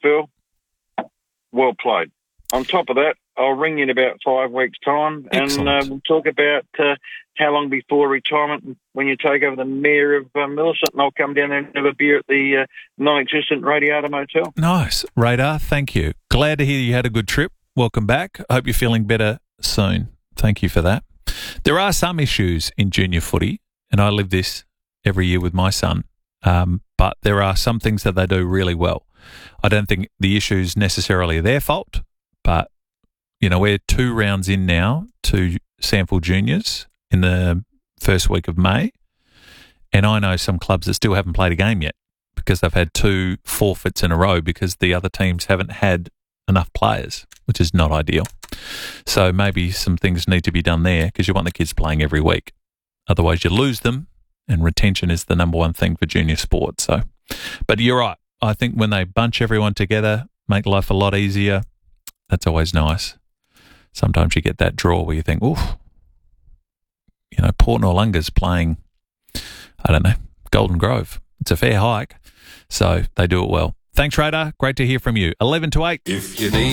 L, well played. On top of that, I'll ring you in about five weeks' time and uh, we'll talk about uh, how long before retirement when you take over the mayor of uh, Millicent, and I'll come down there and have a beer at the uh, non-existent Radiata Motel. Nice. Radar, thank you. Glad to hear you had a good trip. Welcome back. I hope you're feeling better soon. Thank you for that. There are some issues in junior footy, and I live this every year with my son. Um, but there are some things that they do really well. I don't think the issue's necessarily their fault, but, you know, we're two rounds in now to Sample Juniors in the first week of May, and I know some clubs that still haven't played a game yet because they've had two forfeits in a row because the other teams haven't had enough players, which is not ideal. So maybe some things need to be done there because you want the kids playing every week. Otherwise you lose them. And retention is the number one thing for junior sport. So, but you're right. I think when they bunch everyone together, make life a lot easier, that's always nice. Sometimes you get that draw where you think, oof, you know, Port Noarlunga's playing, I don't know, Golden Grove. It's a fair hike. So they do it well. Thanks, Radar. Great to hear from you. eleven to eight. If you need